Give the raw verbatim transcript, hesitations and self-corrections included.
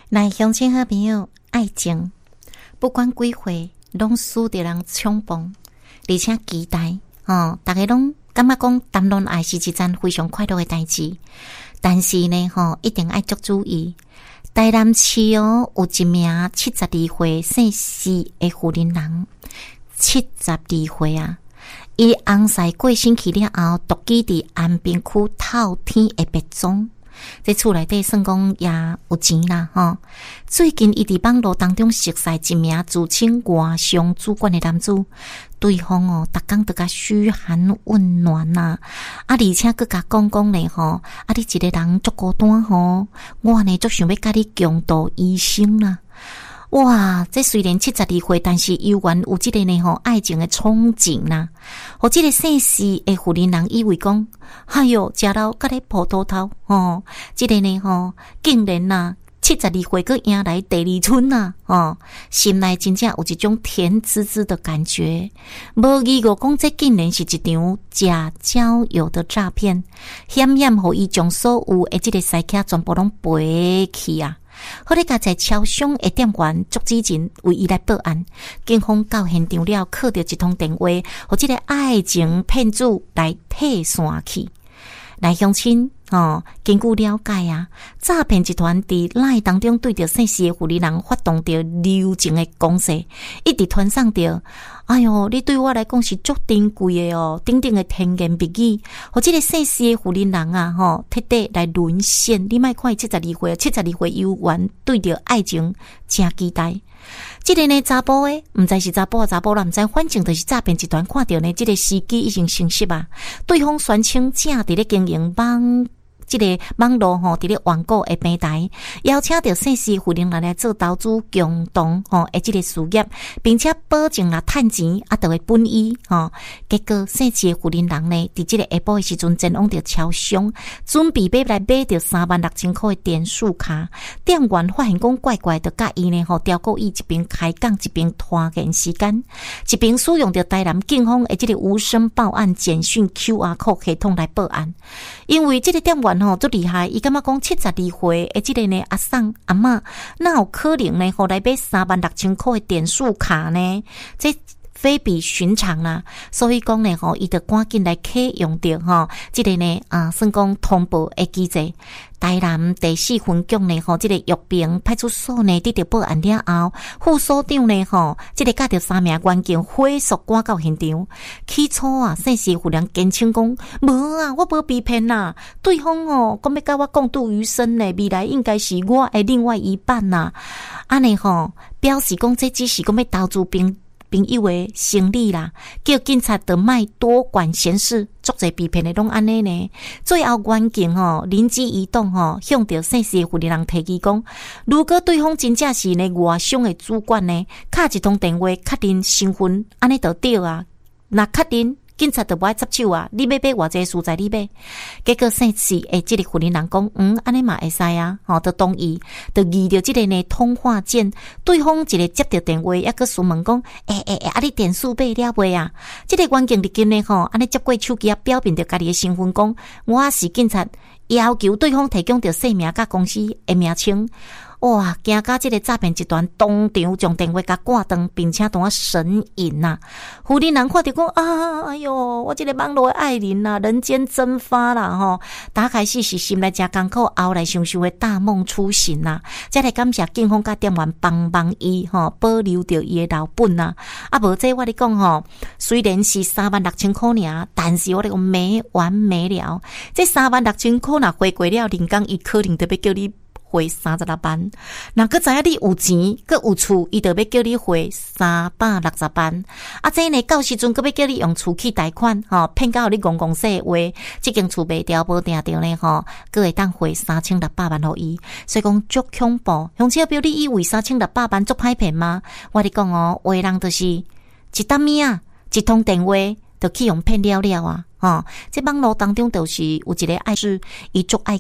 来，乡亲好朋友，爱情不管几岁，拢输得人冲动，而且期待哦。大家拢感觉讲谈论爱是一件非常快乐的代志，但是呢，吼、哦、一定爱足注意。台南市哦，有一名七十二岁姓施的妇人人，七十二岁啊，伊翁婿过身去了后，独居伫安平区透天的别庄。在厝内底算讲也有钱啦吼。最近伊伫网络当中熟识一名自称外商主管的男子，对方哦，逐工都甲嘘寒问暖呐、啊，啊，而且佫甲讲讲咧吼，啊，你一个人足孤单吼，我呢足想要甲你共度一生啦。哇，这虽然七十二岁，但是依然有这个呢吼爱情的憧憬啦。和这个姓施的妇人人以为讲，哎哟，食老甲咧葡萄头哦，这个呢吼竟然呐七十二岁佫迎来第二春呐哦，心内真正有一种甜滋滋的感觉。无疑个讲，这竟然是一场假交友的诈骗，险险互伊将所有的这个西客全部拢赔去啊！好咧，甲在超商的店员捉之前为伊来报案，警方到现场了，靠着一通电话，和这个爱情骗子来退线去。来乡亲哦，根据了解啊，诈骗集团伫赖当中对着姓施的妇人人发动着流情的攻势，一直传送着，哎哟，你对我来讲是足珍贵的哦，等等的甜言蜜语，和这个姓施的妇人人啊，吼，彻底来沦陷。你莫看伊七十二岁，七十二岁犹原对着爱情真期待。这个呢，查甫诶，毋知是查甫啊查甫啦，毋知，反正就是诈骗集团看到呢，这个时机已经成熟啊。对方宣称正伫咧经营网，这个网络吼，伫咧网购诶平台，邀请到姓施妇人来来做投资共同吼诶这个事业，并且保证啦趁钱啊，就会本意吼。结果姓施妇人人呢，伫这个下晡诶时阵，前往着超商，准备买来买着三万六千块诶点数卡。店员发现讲怪怪的，甲伊呢吼调过伊一边开讲，一边拖延时间，一边使用着台南警方诶这个无声报案简讯 Q R code 系统来报案，因为这个店员吼足厉害，伊感觉讲七十二岁诶，即个呢阿桑阿嬷，哪有可能呢？互来买三万六千块诶点数卡呢？这非比寻常啦，所以讲呢，吼，伊就赶紧来启用着吼，即个呢啊，算讲通报诶机制。台南第四分局呢，吼，即个玉屏派出所呢，得到报案了后，副所长呢，吼，即个甲着三名员警快速赶到现场。起初啊，姓施妇人坚称讲，无啊，我无被骗呐，对方哦，讲要甲我共度余生呢，未来应该是我诶另外一半呐。安尼吼，表示讲这只是讲要投资并。朋友的生理啦，叫警察得卖多管闲事，足侪被骗的拢安尼呢。最后员警吼灵机一动吼，向着姓施的妇人人提议讲，如果对方真正是呢外商的主管呢，敲一通电话确认身份，安尼就对啊。那确认。警察就不爱插手啊！你要买偌济蔬菜，你买。结果姓施诶，这个妇人人讲，嗯，安尼嘛会使啊，吼，就同意，就移着这个呢通话键。对方一个接着电话，抑个询问讲，诶诶诶，啊你电数买了未啊？这个员警入经呢吼，安尼接过手机啊，表明着家己的身份，讲我是警察，要求对方提供着姓名甲公司的名称。哇！惊甲这个诈骗集团当场将电话甲挂断，并且当啊神隐呐、啊。妇人人看到讲啊，哎哟，我这个网络的爱人呐、啊，人间蒸发啦吼！打开始是心内真艰苦，后来想想的大梦初醒呐、啊。再来感谢警方甲店员帮帮伊吼，保留着伊的老本呐、啊。啊，无这我咧讲吼，虽然是三万六千块尔，但是我咧讲没完没了。这三万六千块若花过了，人工伊可能就要叫你。汇三十六万，若个知影你有钱，个有厝，伊就要叫你汇三百六十万。啊，这呢到时阵个要叫你用厝去贷款，吼，骗到你戆戆说话，这间厝卖掉无定掉呢，吼，个会当汇三千六百万互伊。所以讲足恐怖，乡亲表你以为三千六百万足歹骗吗？我咧讲哦，有的人就是一担米啊，一通电话就去用骗了了啊，吼、哦，这网络当中就是有一个爱是伊足爱。